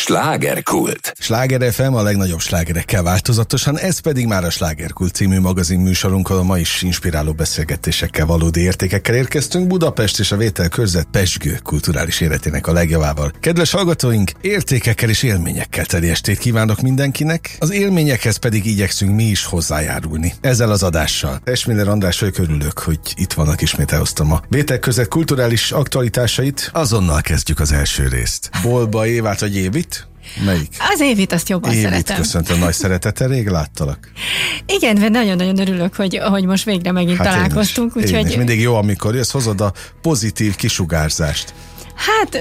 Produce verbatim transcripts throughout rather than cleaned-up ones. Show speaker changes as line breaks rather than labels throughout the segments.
Slágerkult.
Sláger ef em a legnagyobb slágerekkel változatosan, ez pedig már a Slágerkult című magazin műsorunkkal, ma is inspiráló beszélgetésekkel, valódi értékekkel érkeztünk Budapest és a vételkörzet pezsgő kulturális életének a legjavával. Kedves hallgatóink, értékekkel és élményekkel teli estét kívánok mindenkinek, az élményekhez pedig igyekszünk mi is hozzájárulni. Ezzel az adással. Esmiller András vagyok, örülök, hogy itt vannak, ismét elhoztam a vételkörzet kulturális aktualitásait. Azonnal kezdjük az első részt. Bolba Évát vagy Évit? Melyik?
Az Évit, azt jobban
Évit
szeretem.
köszöntöm, nagy szeretettel, rég láttalak.
Igen, mert nagyon-nagyon örülök, hogy, hogy most végre megint hát találkoztunk.
Én is,
úgyhogy...
én is. Mindig jó, amikor jössz, hozod a pozitív kisugárzást.
Hát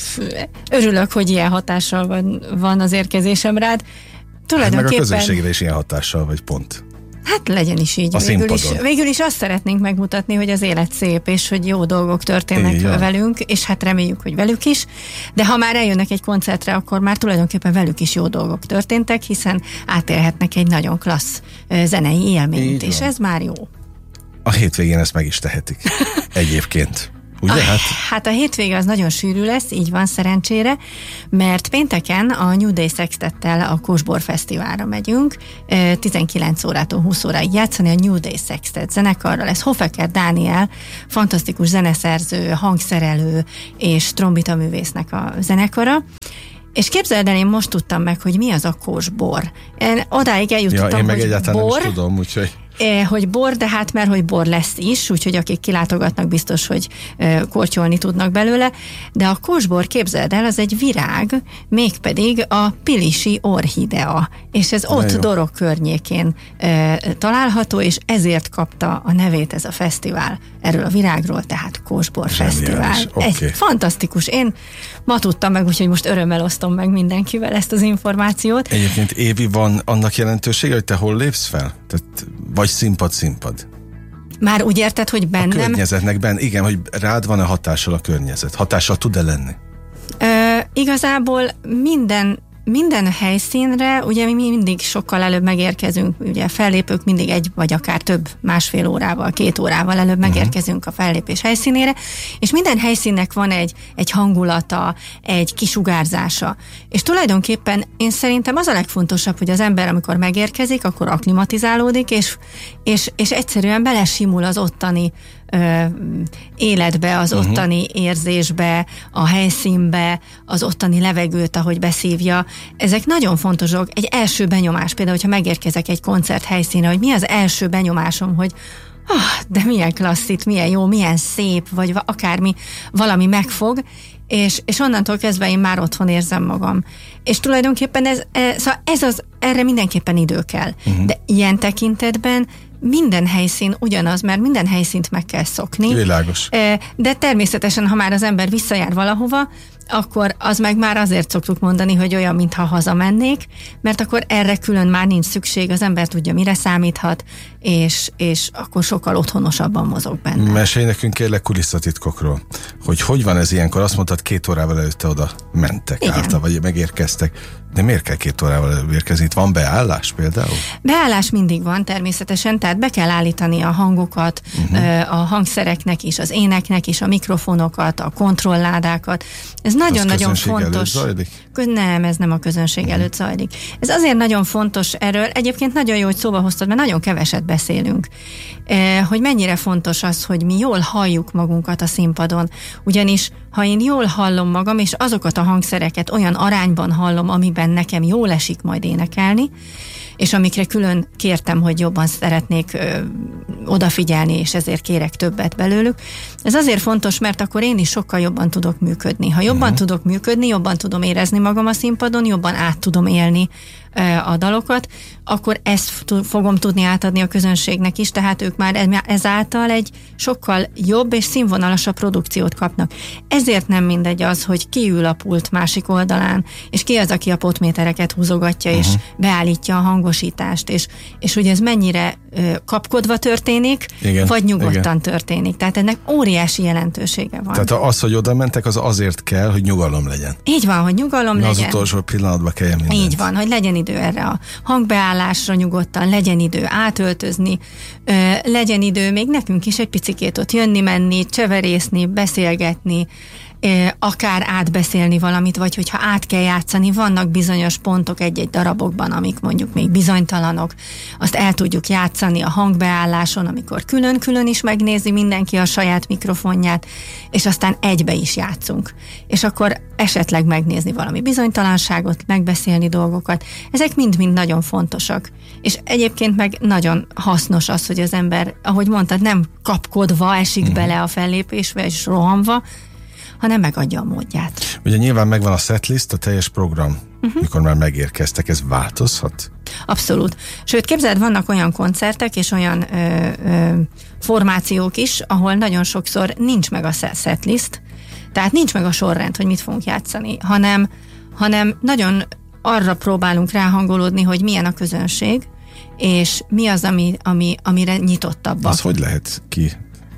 örülök, hogy ilyen hatással van, van az érkezésem rád.
Hát meg a közönségre is ilyen hatással vagy, pont.
Hát legyen is így.
A
végül is,
színpadon.
végül is azt szeretnénk megmutatni, hogy az élet szép, és hogy jó dolgok történnek
Igen.
velünk, és hát reméljük, hogy velük is. De ha már eljönnek egy koncertre, akkor már tulajdonképpen velük is jó dolgok történtek, hiszen átélhetnek egy nagyon klassz ö, zenei élményt, és ez már jó.
A hétvégén ezt meg is tehetik. Egyébként. Ugye?
Ah,
Hát...
hát a hétvége az nagyon sűrű lesz, így van szerencsére, mert pénteken a New Day Sextettel a Kósbor Fesztiválra megyünk, tizenkilenc órától húsz óráig játszani a New Day Sextet zenekarral. Ez Hofeker Dániel, fantasztikus zeneszerző, hangszerelő és trombitaművésznek a zenekara. És képzeld el, én most tudtam meg, hogy mi az a kósbor. Én odáig eljutottam,
ja, én meg
hogy
egyáltalán
bor,
nem is tudom, úgyhogy...
hogy bor, de hát mert hogy bor lesz is, úgyhogy akik kilátogatnak, biztos, hogy kortyolni tudnak belőle, de a kósbor, képzeld el, az egy virág, mégpedig a pilisi orchidea, és ez ott Dorog környékén e, található, és ezért kapta a nevét ez a fesztivál erről a virágról, tehát Kósbor Fesztivál.
Okay.
Egy fantasztikus, én ma tudtam meg, úgyhogy most örömmel osztom meg mindenkivel ezt az információt.
Egyébként, Évi, van annak jelentősége, hogy te hol lépsz fel? Tehát, vagy színpad, színpad?
Már úgy érted, hogy bennem...
A környezetnek benne, igen, hogy rád van-e hatással a környezet? Hatással tud-e lenni?
Ö, igazából minden Minden helyszínre, ugye mi mindig sokkal előbb megérkezünk, ugye fellépők mindig egy vagy akár több, másfél órával, két órával előbb uh-huh. megérkezünk a fellépés helyszínére, és minden helyszínnek van egy, egy hangulata, egy kisugárzása. És tulajdonképpen én szerintem az a legfontosabb, hogy az ember, amikor megérkezik, akkor akklimatizálódik, és, és, és egyszerűen belesimul az ottani Ö, életbe, az uh-huh. ottani érzésbe, a helyszínbe, az ottani levegőt, ahogy beszívja. Ezek nagyon fontos dolgok. Egy első benyomás, például, hogyha megérkezek egy koncert helyszínre, hogy mi az első benyomásom, hogy oh, de milyen klassz itt, milyen jó, milyen szép, vagy akármi, valami megfog, és, és onnantól kezdve én már otthon érzem magam. És tulajdonképpen ez, ez, szóval ez az, erre mindenképpen idő kell. Uh-huh. De ilyen tekintetben minden helyszín ugyanaz, mert minden helyszínt meg kell szokni.
Világos.
De természetesen, ha már az ember visszajár valahova, akkor az meg már azért szoktuk mondani, hogy olyan, mintha hazamennék, mert akkor erre külön már nincs szükség, az ember tudja, mire számíthat, és, és akkor sokkal otthonosabban mozog benne.
Mesélj nekünk kérlek kulisszatitkokról, hogy hogy van ez ilyenkor, azt mondtad, két órával előtte oda mentek, állta, vagy megérkeztek, de miért kell két órával előbb érkezni? Itt van beállás például?
Beállás mindig van természetesen, tehát be kell állítani a hangokat, uh-huh. a hangszereknek is, az éneknek is, a mikrofonokat, a kontrolládákat. Ez nagyon-nagyon fontos. Nem, ez nem a közönség uh-huh. előtt zajlik. Ez azért nagyon fontos erről, egyébként nagyon jó, hogy szóba hoztad, mert nagyon keveset beszélünk, hogy mennyire fontos az, hogy mi jól halljuk magunkat a színpadon, ugyanis ha én jól hallom magam, és azokat a hangszereket olyan arányban hallom, amiben nekem jól esik majd énekelni, és amikre külön kértem, hogy jobban szeretnék ö, odafigyelni, és ezért kérek többet belőlük. Ez azért fontos, mert akkor én is sokkal jobban tudok működni. Ha jobban uh-huh. tudok működni, jobban tudom érezni magam a színpadon, jobban át tudom élni ö, a dalokat, akkor ezt t- fogom tudni átadni a közönségnek is, tehát ők már ezáltal egy sokkal jobb és színvonalasabb produkciót kapnak. Ezért nem mindegy az, hogy ki ül a pult másik oldalán, és ki az, aki a potmétereket húzogatja, uh-huh. és beállítja a hangosítást, és, és hogy ez mennyire ö, kapkodva történik, igen, vagy nyugodtan igen. történik. Tehát ennek óriási jelentősége van.
Tehát az, hogy oda mentek, az azért kell, hogy nyugalom legyen.
Így van, hogy nyugalom
Na,
legyen.
az utolsó pillanatban kell mindent.
Így van, hogy legyen idő erre a hangbeállásra nyugodtan, legyen idő átöltözni, ö, legyen idő még nekünk is egy picikét ott jönni, menni, cseverészni, beszélgetni, akár átbeszélni valamit, vagy hogyha át kell játszani, vannak bizonyos pontok egy-egy darabokban, amik mondjuk még bizonytalanok, azt el tudjuk játszani a hangbeálláson, amikor külön-külön is megnézi mindenki a saját mikrofonját, és aztán egybe is játszunk. És akkor esetleg megnézni valami bizonytalanságot, megbeszélni dolgokat. Ezek mind-mind nagyon fontosak. És egyébként meg nagyon hasznos az, hogy az ember, ahogy mondtad, nem kapkodva esik uh-huh. bele a fellépésbe, és rohanva, hanem megadja a módját.
Ugye nyilván megvan a setlist, a teljes program, uh-huh. mikor már megérkeztek, ez változhat?
Abszolút. Sőt, képzeld, vannak olyan koncertek és olyan ö, ö, formációk is, ahol nagyon sokszor nincs meg a setlist, tehát nincs meg a sorrend, hogy mit fogunk játszani, hanem, hanem nagyon arra próbálunk ráhangolódni, hogy milyen a közönség, és mi az, ami, ami, amire nyitottabbak.
Az hogy lehet ki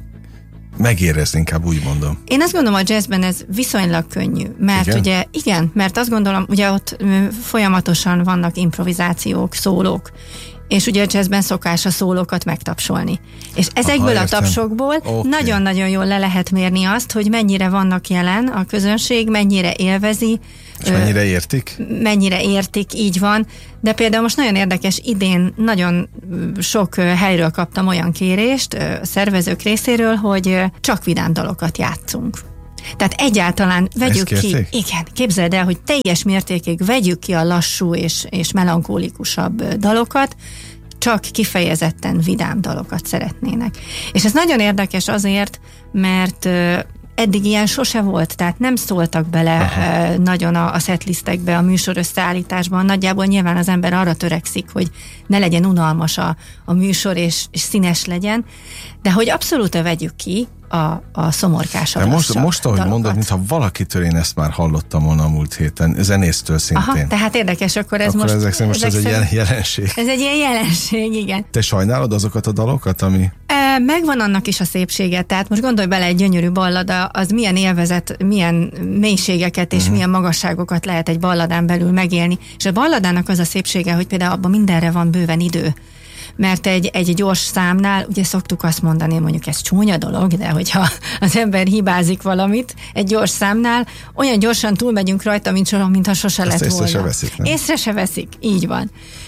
megérezni, inkább úgy mondom.
Én azt gondolom, a jazzben ez viszonylag könnyű, mert igen? ugye, igen, mert azt gondolom, ugye ott folyamatosan vannak improvizációk, szólók, és ugye a jazzben szokás a szólókat megtapsolni. És ezekből Aha, a tapsokból okay. nagyon-nagyon jól le lehet mérni azt, hogy mennyire vannak jelen a közönség, mennyire élvezi.
És mennyire értik?
Mennyire értik, így van. De például most nagyon érdekes, idén nagyon sok helyről kaptam olyan kérést a szervezők részéről, hogy csak vidám dalokat játszunk. Tehát egyáltalán vegyük ki, igen, képzeld el, hogy teljes mértékig vegyük ki a lassú és, és melankólikusabb dalokat, csak kifejezetten vidám dalokat szeretnének. És ez nagyon érdekes azért, mert eddig ilyen sose volt, tehát nem szóltak bele Aha. nagyon a, a setlistekbe, a műsor összeállításban. Nagyjából nyilván az ember arra törekszik, hogy ne legyen unalmas a, a műsor, és, és színes legyen, de hogy abszolút vegyük ki a, a szomorkásabb
most, most, ahogy dalokat. Mondod, mintha valakitől én ezt már hallottam volna a múlt héten, zenésztől szintén.
Aha, tehát érdekes, akkor ez
akkor
most...
Ezek, most ezek ez egy jelenség.
Ez egy ilyen jelenség, igen.
Te sajnálod azokat a dalokat, ami...
E, megvan annak is a szépsége, tehát most gondolj bele, egy gyönyörű ballada, az milyen élvezet, milyen mélységeket és uh-huh. milyen magasságokat lehet egy balladán belül megélni. És a balladának az a szépsége, hogy például abban mindenre van bőven idő. Mert egy, egy gyors számnál, ugye szoktuk azt mondani, mondjuk ez csúnya dolog, de hogyha az ember hibázik valamit, egy gyors számnál, olyan gyorsan túlmegyünk rajta, mint, mintha sose lett volna.
Észre se veszik, nem?
Észre se veszik, így van.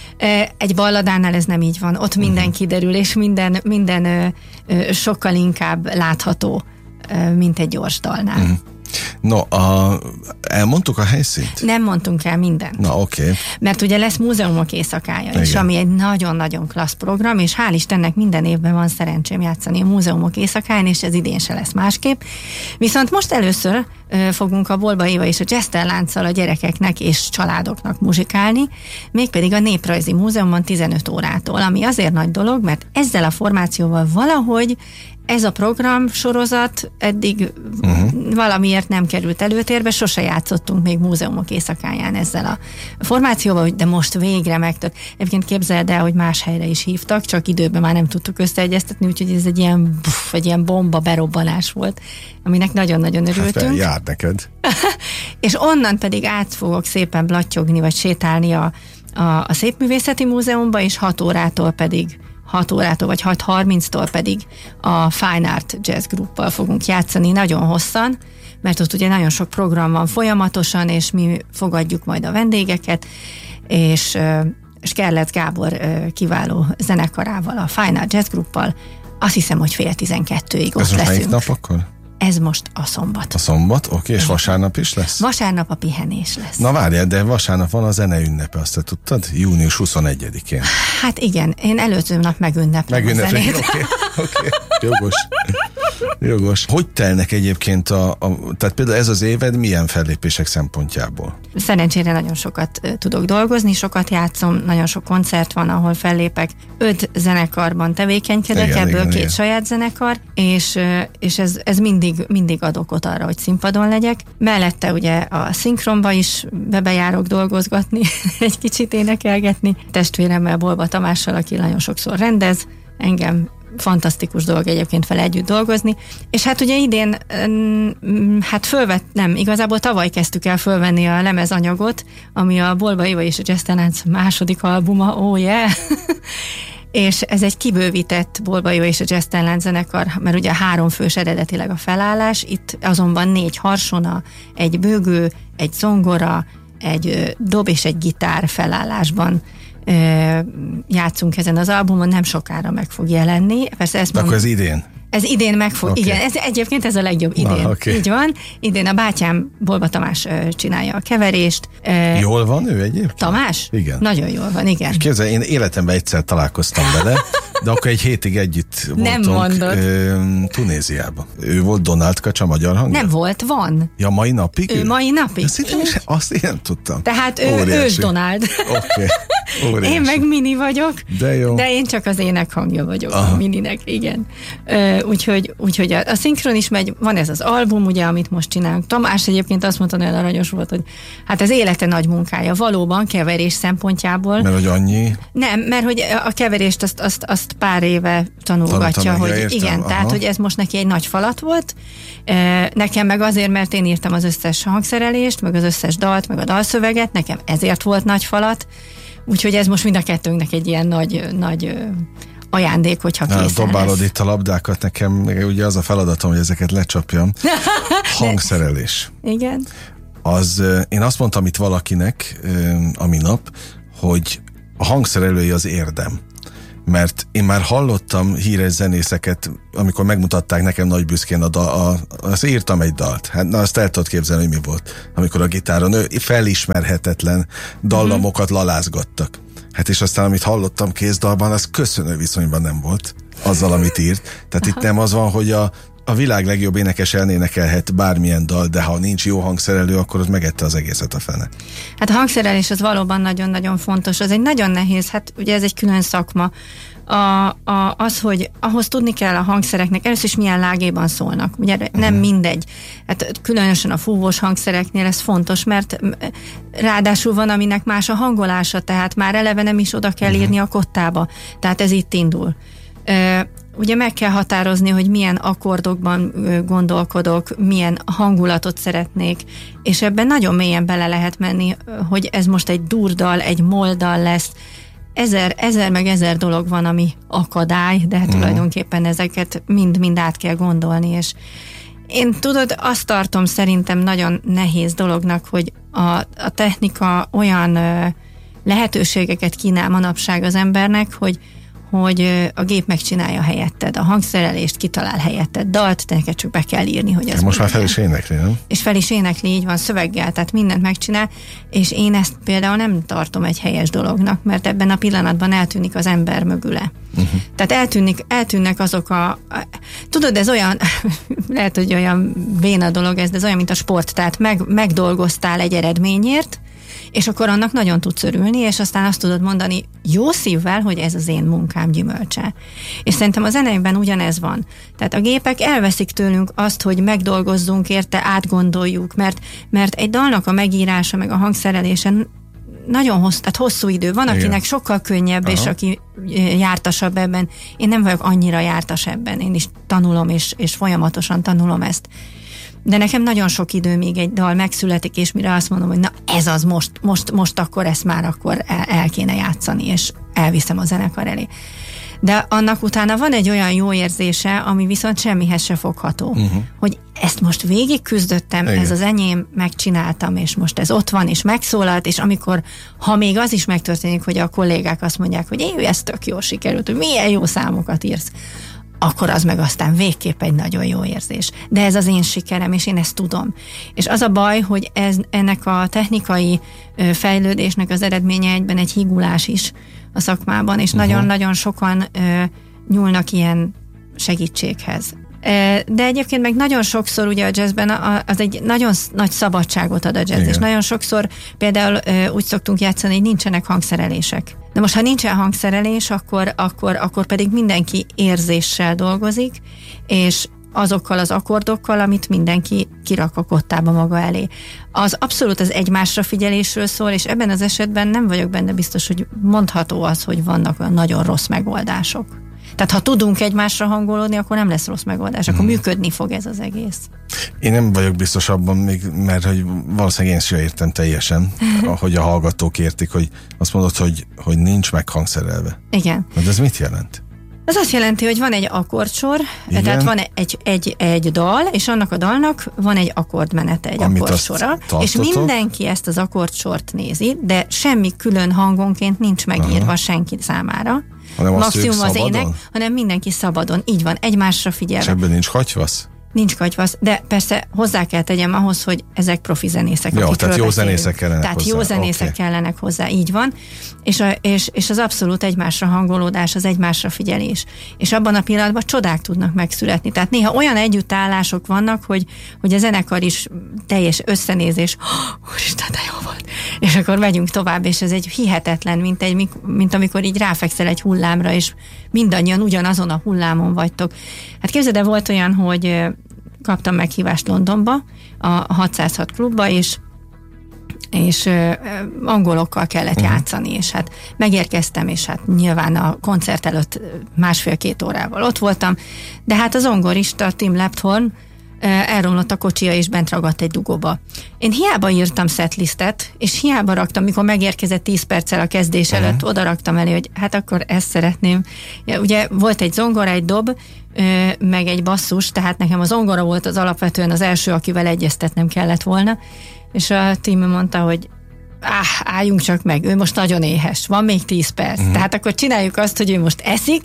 Egy balladánál ez nem így van, ott minden uh-huh. kiderül, és minden, minden sokkal inkább látható, mint egy gyors dalnál. Uh-huh.
No, a, elmondtuk a helyszínt?
Nem mondtunk el mindent.
Na, oké. Okay.
Mert ugye lesz múzeumok éjszakája is, ami egy nagyon-nagyon klassz program, és hál' Istennek minden évben van szerencsém játszani a múzeumok éjszakáján, és ez idén se lesz másképp. Viszont most először ö, fogunk a Bolba Éva és a Jester Lánccal a gyerekeknek és családoknak muzsikálni, mégpedig a Néprajzi Múzeumban tizenöt órától, ami azért nagy dolog, mert ezzel a formációval valahogy ez a program sorozat eddig uh-huh. valamiért nem került előtérbe, sose játszottunk még múzeumok éjszakáján ezzel a formációval, de most végre megtört. Egyébként képzeld el, hogy más helyre is hívtak, csak időben már nem tudtuk összeegyeztetni, úgyhogy ez egy ilyen, buff, egy ilyen bomba berobbanás volt, aminek nagyon-nagyon örültünk. Hát
jár neked.
És onnan pedig át fogok szépen blattyogni, vagy sétálni a, a, a Szépművészeti Múzeumba, és hat órától pedig hat órától vagy hat harminctól pedig a Fine Art Jazz Gruppal fogunk játszani nagyon hosszan, mert ott ugye nagyon sok program van folyamatosan, és mi fogadjuk majd a vendégeket, és Skerlec Gábor kiváló zenekarával, a Fine Art Jazz Gruppal, azt hiszem, hogy fél tizenkettőig ott leszünk. Ez melyik
nap akkor?
Ez most a szombat.
A szombat, oké, okay, és vasárnap is lesz?
Vasárnap a pihenés lesz.
Na várjál, de vasárnap van a zene ünnepe, azt te tudtad? június huszonegyedikén.
Hát igen, én előző nap megünneplem a zenét.
Oké, oké, jogos. Jogos. Hogy telnek egyébként a, a, tehát például ez az éved milyen fellépések szempontjából?
Szerencsére nagyon sokat uh, tudok dolgozni, sokat játszom, nagyon sok koncert van, ahol fellépek. Öt zenekarban tevékenykedek, igen, ebből igen, két igen. saját zenekar, és, uh, és ez, ez mindig, mindig ad okot arra, hogy színpadon legyek. Mellette ugye a szinkronba is bebejárok dolgozgatni, egy kicsit énekelgetni. Testvéremmel, Bolba Tamással, aki nagyon sokszor rendez, engem fantasztikus dolog egyébként vele együtt dolgozni, és hát ugye idén hát fölvett, nem, igazából tavaly kezdtük el fölvenni a lemezanyagot, ami a Bolba Éva és a Jester Lánc második albuma, oh yeah! és ez egy kibővített Bolba Jó és a Jazztelen zenekar, mert ugye három fős eredetileg a felállás, itt azonban négy harsona, egy bőgő, egy zongora, egy dob és egy gitár felállásban játszunk ezen az albumon, nem sokára meg fog jelenni. Persze ezt
De akkor ez idén?
Ez idén meg fog, okay. Igen, ez, egyébként ez a legjobb idén. Na, okay. Így van. Idén a bátyám Bolba Tamás uh, csinálja a keverést. Uh,
jól van ő egyébként?
Tamás?
Igen.
Nagyon jól van, igen. És
képzelj, én életemben egyszer találkoztam vele, de akkor egy hétig együtt voltunk uh, Tunéziában. Ő volt Donald Kacsa magyar hangja?
Nem volt, van.
Ja, mai napig?
Ő mai napig.
Azt, is, azt én nem tudtam.
Tehát ő ős Donald.
Oké. Okay.
Én meg Mini vagyok,
de, jó.
de én csak az ének hangja vagyok. Aha. A Mininek, igen. Uh, úgyhogy, úgyhogy a, a szinkron is megy, van ez az album, ugye, amit most csinálunk. Tamás egyébként azt mondta, nagyon aranyos volt, hogy hát az élete nagy munkája, valóban keverés szempontjából.
Mert hogy annyi?
Nem, mert hogy a keverést azt, azt, azt pár éve tanulgatja, hogy ja, igen, aha. Tehát, hogy ez most neki egy nagy falat volt. Uh, nekem meg azért, mert én írtam az összes hangszerelést, meg az összes dalt, meg a dalszöveget, nekem ezért volt nagy falat. Úgyhogy ez most mind a kettőnknek egy ilyen nagy, nagy ajándék, hogyha készen lesz.
Dobálod itt a labdákat, nekem ugye az a feladatom, hogy ezeket lecsapjam. Hangszerelés.
Igen.
Az, én azt mondtam itt valakinek a minap, hogy a hangszerelői az érdem. Mert én már hallottam híres zenészeket, amikor megmutatták nekem nagy büszkén a dal, a, azt írtam egy dalt. Hát na, azt el tudod képzelni, hogy mi volt. Amikor a gitáron ő felismerhetetlen dallamokat mm-hmm. lalázgattak. Hát és aztán, amit hallottam kézdalban, az köszönő viszonyban nem volt azzal, amit írt. Tehát itt nem az van, hogy a, a világ legjobb énekes elnénekelhet bármilyen dal, de ha nincs jó hangszerelő, akkor az megette az egészet a fene.
Hát a hangszerelés az valóban nagyon-nagyon fontos. Az egy nagyon nehéz, hát ugye ez egy külön szakma. A, a, az, hogy ahhoz tudni kell a hangszereknek, először is milyen lágéban szólnak. Ugye nem uh-huh. mindegy. Hát különösen a fúvós hangszereknél ez fontos, mert ráadásul van, aminek más a hangolása, tehát már eleve nem is oda kell írni uh-huh. a kottába. Tehát ez itt indul. Ugye meg kell határozni, hogy milyen akkordokban gondolkodok, milyen hangulatot szeretnék, és ebben nagyon mélyen bele lehet menni, hogy ez most egy durdal, egy moldal lesz. Ezer, ezer meg ezer dolog van, ami akadály, de hát uh-huh. tulajdonképpen ezeket mind-mind át kell gondolni, és én tudod, azt tartom szerintem nagyon nehéz dolognak, hogy a, a technika olyan ö, lehetőségeket kínál manapság az embernek, hogy hogy a gép megcsinálja helyetted, a hangszerelést kitalál helyetted, dalt, te neked csak be kell írni, hogy az
most már fel is énekli, nem?
És fel is énekli, így van, szöveggel, tehát mindent megcsinál, és én ezt például nem tartom egy helyes dolognak, mert ebben a pillanatban eltűnik az ember mögüle. Uh-huh. Tehát eltűnik, eltűnnek azok a, a... Tudod, ez olyan, lehet, hogy olyan béna dolog ez, de ez olyan, mint a sport, tehát meg, megdolgoztál egy eredményért, és akkor annak nagyon tudsz örülni, és aztán azt tudod mondani jó szívvel, hogy ez az én munkám gyümölcse. És szerintem a zeneiben ugyanez van. Tehát a gépek elveszik tőlünk azt, hogy megdolgozzunk érte, átgondoljuk, mert, mert egy dalnak a megírása, meg a hangszerelése nagyon hosszú, tehát hosszú idő. Van, igen. Akinek sokkal könnyebb, aha. és aki jártasabb ebben. Én nem vagyok annyira jártas ebben. Én is tanulom, és, és folyamatosan tanulom ezt. De nekem nagyon sok idő, még egy dal megszületik, és mire azt mondom, hogy na ez az, most, most, most akkor ezt már akkor el, el kéne játszani, és elviszem a zenekar elé. De annak utána van egy olyan jó érzése, ami viszont semmihez se fogható. Uh-huh. Hogy ezt most végig küzdöttem, igen. Ez az enyém, megcsináltam, és most ez ott van, és megszólalt, és amikor, ha még az is megtörténik, hogy a kollégák azt mondják, hogy én, ez tök jól sikerült, hogy milyen jó számokat írsz, akkor az meg aztán végképp egy nagyon jó érzés. De ez az én sikerem, és én ezt tudom. És az a baj, hogy ez, ennek a technikai ö, fejlődésnek az eredménye egyben egy higulás is a szakmában, és uh-huh. nagyon-nagyon sokan ö, nyúlnak ilyen segítséghez. De egyébként meg nagyon sokszor ugye a jazzben az egy nagyon nagy szabadságot ad a jazz, igen. És nagyon sokszor például úgy szoktunk játszani, hogy nincsenek hangszerelések. De most, ha nincsen hangszerelés, akkor, akkor, akkor pedig mindenki érzéssel dolgozik, és azokkal az akkordokkal, amit mindenki kirak a kottába maga elé. Az abszolút az egymásra figyelésről szól, és ebben az esetben nem vagyok benne biztos, hogy mondható az, hogy vannak olyan nagyon rossz megoldások. Tehát ha tudunk egymásra hangolódni, akkor nem lesz rossz megoldás, akkor hmm. működni fog ez az egész.
Én nem vagyok biztos abban, még, mert hogy valószínűleg én sem értem teljesen, hogy a hallgatók értik, hogy azt mondod, hogy, hogy nincs meghangszerelve.
Igen.
De ez mit jelent?
Ez azt jelenti, hogy van egy akkordsor, igen. Tehát van egy, egy, egy dal, és annak a dalnak van egy akkordmenete, egy
amit
akkordsora, és mindenki ezt az akkordsort nézi, de semmi külön hangonként nincs megírva aha. senki számára.
Hanem
maximum az ének, hanem mindenki szabadon. Így van, egymásra figyelve.
És ebben nincs katyvasz?
Nincs katyvasz, de persze hozzá kell tegyem ahhoz, hogy ezek profi zenészek.
Jó, tehát jó zenészek kellenek
tehát
hozzá.
Tehát jó zenészek okay. kellenek hozzá, így van. És, a, és, és az abszolút egymásra hangolódás, az egymásra figyelés. És abban a pillanatban csodák tudnak megszületni. Tehát néha olyan együttállások vannak, hogy, hogy a zenekar is teljes összenézés. Oh, úristen, de jó volt. És akkor megyünk tovább, és ez egy hihetetlen, mint, egy, mint amikor így ráfekszel egy hullámra, és mindannyian ugyanazon a hullámon vagytok. Hát képzeld, de volt olyan, hogy kaptam meghívást Londonba, a hatszázhat klubba, és, és uh, angolokkal kellett uh-huh. játszani, és hát megérkeztem, és hát nyilván a koncert előtt másfél-két órával ott voltam, de hát az zongorista Tim Lepthorn elromlott a kocsia, és bent ragadt egy dugóba. Én hiába írtam setlistet, és hiába raktam, mikor megérkezett tíz perccel a kezdés uh-huh. előtt, oda raktam elé, hogy hát akkor ezt szeretném. Ja, ugye volt egy zongora, egy dob, meg egy basszus, tehát nekem a zongora volt az alapvetően az első, akivel egyeztetnem kellett volna, és a Tim mondta, hogy áh, álljunk csak meg, ő most nagyon éhes, van még tíz perc, uh-huh. tehát akkor csináljuk azt, hogy ő most eszik,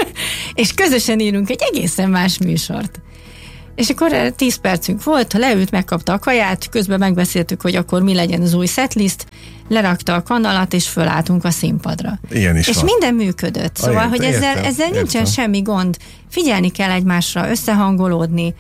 és közösen írunk egy egészen más műsort. És akkor tíz percünk volt, leült, megkapta a kaját, közben megbeszéltük, hogy akkor mi legyen az új setlist, lerakta a kanalat, és fölálltunk a színpadra.
Ilyen is
és
van.
minden működött. Szóval, értem, hogy ezzel,
értem,
ezzel nincsen
értem.
semmi gond. Figyelni kell egymásra, összehangolódni,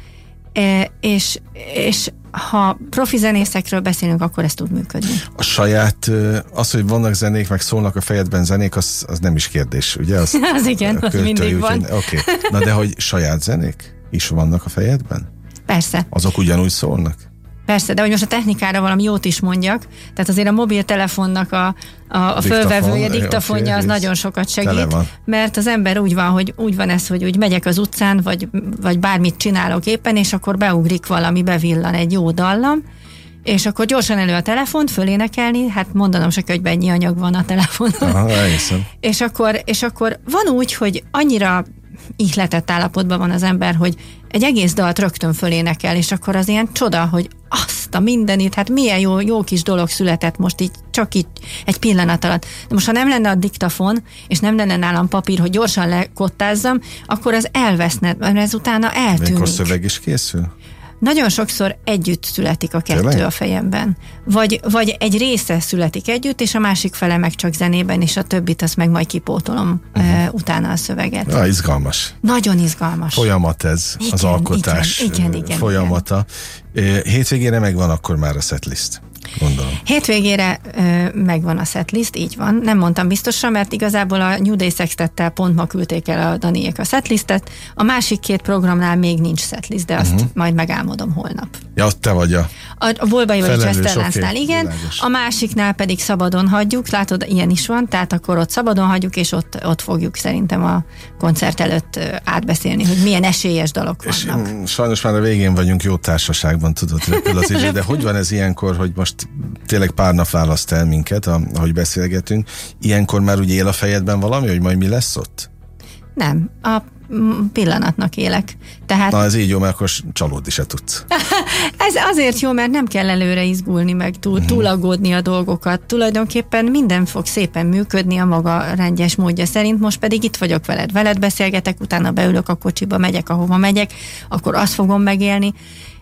és, és ha profi zenészekről beszélünk, akkor ez tud működni.
A saját, az, hogy vannak zenék, meg szólnak a fejedben zenék, az, az nem is kérdés, ugye? Az,
az igen, az mindig van.
Oké. Okay. Na de hogy saját zenék is vannak a fejedben?
Persze.
Azok ugyanúgy szólnak?
Persze, de hogy most a technikára valami jót is mondjak, tehát azért a mobiltelefonnak a, a, a fölvevője, diktafonja okay, az nagyon sokat segít, mert az ember úgy van, hogy úgy van ez, hogy úgy megyek az utcán, vagy, vagy bármit csinálok éppen, és akkor beugrik valami, bevillan egy jó dallam, és akkor gyorsan elő a telefont, fölénekelni, hát mondanom se kell, hogy bennyi anyag van a telefonon.
Aha,
és, akkor, és akkor van úgy, hogy annyira ihletett állapotban van az ember, hogy egy egész dalt rögtön fölénekel, és akkor az ilyen csoda, hogy azt a mindenit, hát milyen jó, jó kis dolog született most így, csak így egy pillanat alatt. De most, ha nem lenne a diktafon, és nem lenne nálam papír, hogy gyorsan lekottázzam, akkor az elveszne, mert ez utána eltűnik.
Mikor szöveg is készül?
Nagyon sokszor együtt születik a kettő Tényleg? A fejemben. Vagy, vagy egy része születik együtt, és a másik fele meg csak zenében, és a többit azt meg majd kipótolom uh-huh. uh, utána a szöveget.
Ah, izgalmas.
Nagyon izgalmas.
Folyamat ez, igen, az alkotás
igen, igen, igen,
folyamata. Igen. Hétvégére megvan akkor már a setlist, gondolom.
Hétvégére ö, megvan a setlist, így van. Nem mondtam biztosan, mert igazából a New Day Sextettel pont ma küldték el a Daniék a setlistet. A másik két programnál még nincs setlist, de azt uh-huh. majd megálmodom holnap.
Ja, ott te vagy a
A, a Bolbai vagy Chesterlandsnál, okay, igen. Világos. A másiknál pedig szabadon hagyjuk, látod, ilyen is van, tehát akkor ott szabadon hagyjuk, és ott, ott fogjuk szerintem a koncert előtt átbeszélni, hogy milyen esélyes dalok vannak.
És sajnos már a végén vagyunk, jó társaságban, tudod, repül az idő, de hogy van ez ilyenkor, hogy most tényleg pár nap választ el minket, ahogy beszélgetünk, ilyenkor már úgy él a fejedben valami, hogy majd mi lesz ott?
Nem, a pillanatnak élek. Tehát...
Na ez így jó, mert akkor csalódni se tudsz.
Ez azért jó, mert nem kell előre izgulni, meg túl, uh-huh. túlaggódni a dolgokat. Tulajdonképpen minden fog szépen működni a maga rendes módja szerint, most pedig itt vagyok veled. Veled beszélgetek, utána beülök a kocsiba, megyek, ahova megyek, akkor azt fogom megélni.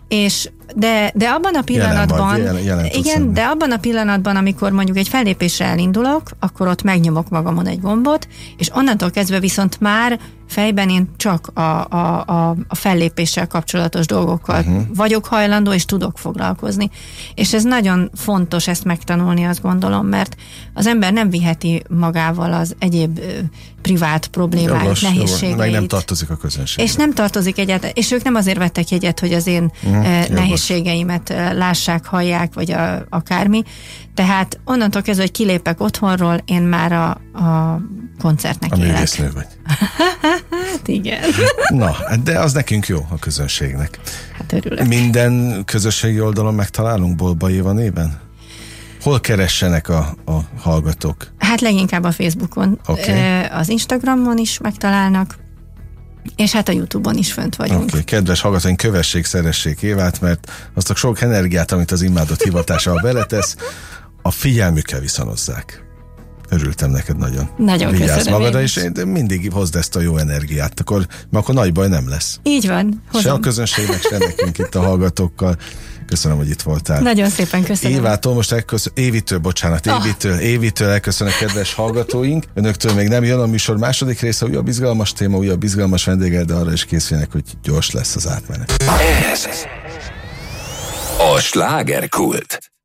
És de, de abban a pillanatban,
jelen vagy, jelen, jelen
igen, de abban a pillanatban, amikor mondjuk egy fellépésre elindulok, akkor ott megnyomok magamon egy gombot, és onnantól kezdve viszont már fejben én csak a, a, a, a fellépéssel kapcsolatos dolgokkal uh-huh. vagyok hajlandó, és tudok foglalkozni. És ez nagyon fontos ezt megtanulni, azt gondolom, mert az ember nem viheti magával az egyéb ö, privát problémáit, jogos, nehézségeit. Jogos. Meg nem
tartozik a közönségbe.
És nem tartozik egyáltalán, és ők nem azért vettek jegyet, hogy az én uh-huh. eh, nehézségeimet lássák, hallják, vagy a, akármi. Tehát onnantól kezdve, hogy kilépek otthonról, én már a, a koncertnek
a
élek.
művésznő vagy.
Hát igen.
Na, de az nekünk jó, a közönségnek.
Hát örülök.
Minden közösségi oldalon megtalálunk Bolba Éva néven? Hol keressenek a, a hallgatók?
Hát leginkább a Facebookon. Okay. Az Instagramon is megtalálnak, és hát a YouTube-on is fönt vagyunk.
Oké, okay. Kedves hallgatóink, kövessék, szeressék Évát, mert azt a sok energiát, amit az imádott hivatással beletesz, a figyelmükkel viszonozzák. Örültem neked nagyon.
Nagyon
Vigyázz
köszönöm.
magadra, és mindig hozd ezt a jó energiát, akkor, mert akkor nagy baj nem lesz.
Így van. Hozom.
Se a közönségnek, se nekünk itt a hallgatókkal. Köszönöm, hogy itt voltál.
Nagyon szépen köszönöm.
Évától most elköszönöm, Évitől, bocsánat,
Oh.
Évitől, Évitől elköszönök, kedves hallgatóink. Önöktől még nem jön a műsor második része, újabb izgalmas téma, újabb izgalmas vendéggel, de arra is készüljenek, hogy gyors lesz az átmenet.
Ez a Slágerkult.